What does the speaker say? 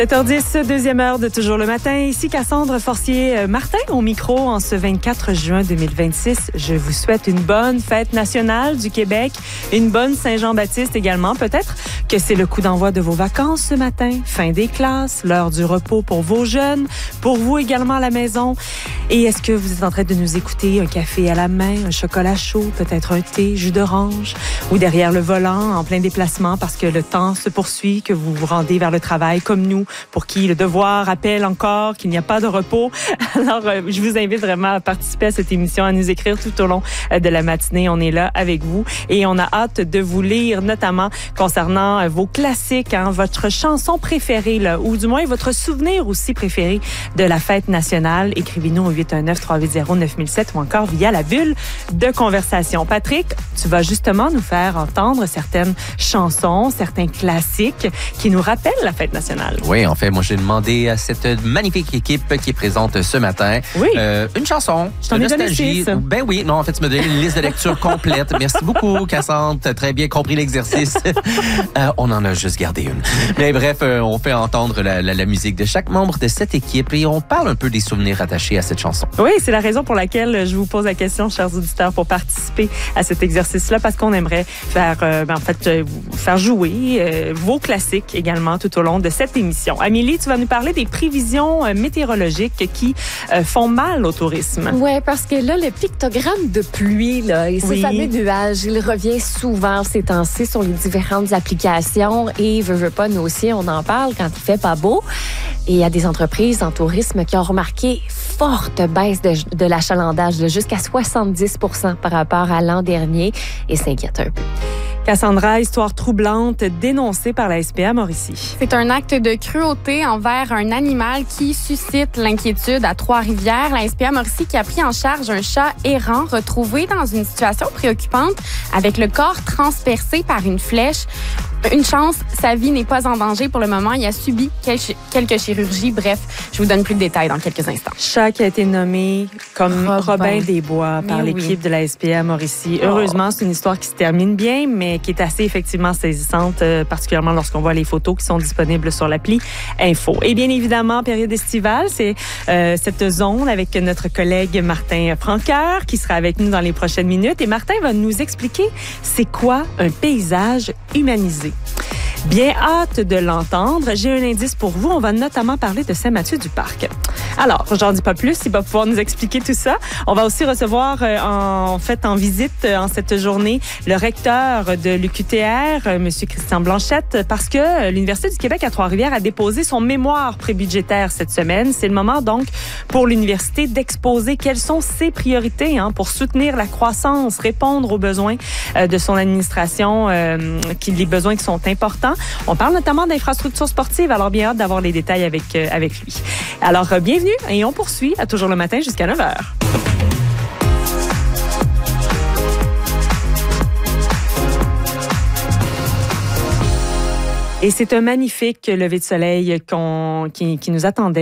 7h10, deuxième heure de Toujours le matin. Ici Cassandre Forcier-Martin au micro en ce 24 juin 2026. Je vous souhaite une bonne fête nationale du Québec, une bonne Saint-Jean-Baptiste également. Peut-être que c'est le coup d'envoi de vos vacances ce matin, fin des classes, l'heure du repos pour vos jeunes, pour vous également à la maison. Et est-ce que vous êtes en train de nous écouter un café à la main, un chocolat chaud, peut-être un thé, jus d'orange ou derrière le volant en plein déplacement parce que le temps se poursuit, que vous vous rendez vers le travail comme nous, pour qui le devoir rappelle encore qu'il n'y a pas de repos. Alors, je vous invite vraiment à participer à cette émission, à nous écrire tout au long de la matinée. On est là avec vous et on a hâte de vous lire, notamment concernant vos classiques, votre chanson préférée, là, ou du moins votre souvenir aussi préféré de la fête nationale. Écrivez-nous au 819-380-9007 ou encore via la bulle de conversation. Patrick, tu vas justement nous faire entendre certaines chansons, certains classiques qui nous rappellent la fête nationale. Oui, en fait, moi, j'ai demandé à cette magnifique équipe qui est présente ce matin une chanson Je t'en de ai donné nostalgie. 6. Ben oui, non, en fait, tu m'as donné une liste de lecture complète. Merci beaucoup, Cassandre. T'as très bien compris l'exercice. On en a juste gardé une. Mais bref, on fait entendre la musique de chaque membre de cette équipe et on parle un peu des souvenirs attachés à cette chanson. Oui, c'est la raison pour laquelle je vous pose la question, chers auditeurs, pour participer à cet exercice-là, parce qu'on aimerait faire, faire jouer vos classiques également tout au long de cette émission. Amélie, tu vas nous parler des prévisions météorologiques qui font mal au tourisme. Oui, parce que là, le pictogramme de pluie, là, et ces fameux nuages, il revient souvent ces temps-ci sur les différentes applications et veut pas, nous aussi, on en parle quand il fait pas beau. Et il y a des entreprises en tourisme qui ont remarqué forte baisse de l'achalandage, jusqu'à 70% par rapport à l'an dernier, et s'inquiète un peu. Cassandra, histoire troublante dénoncée par la SPA Mauricie. C'est un acte de cruauté envers un animal qui suscite l'inquiétude à Trois-Rivières. La SPA Mauricie qui a pris en charge un chat errant retrouvé dans une situation préoccupante avec le corps transpercé par une flèche. Une chance, sa vie n'est pas en danger pour le moment. Il a subi quelques chirurgies. Bref, je vous donne plus de détails dans quelques instants. Chat qui a été nommé comme Robin des Bois par l'équipe de la SPA Mauricie. Heureusement, c'est une histoire qui se termine bien, mais qui est assez effectivement saisissante, particulièrement lorsqu'on voit les photos qui sont disponibles sur l'appli Info. Et bien évidemment, période estivale, c'est cette zone avec notre collègue Martin Franqueur qui sera avec nous dans les prochaines minutes. Et Martin va nous expliquer c'est quoi un paysage humanisé. Bien hâte de l'entendre. J'ai un indice pour vous. On va notamment parler de Saint-Mathieu-du-Parc. Alors, j'en dis pas plus. Il va pouvoir nous expliquer tout ça. On va aussi recevoir en visite en cette journée le recteur de l'UQTR, M. Christian Blanchette, parce que l'Université du Québec à Trois-Rivières a déposé son mémoire prébudgétaire cette semaine. C'est le moment donc pour l'université d'exposer quelles sont ses priorités pour soutenir la croissance, répondre aux besoins de son administration, les besoins qui sont importants. On parle notamment d'infrastructures sportives, alors bien hâte d'avoir les détails avec lui. Alors, bienvenue et on poursuit à Toujours le matin jusqu'à 9h. Et c'est un magnifique lever de soleil qui nous attendait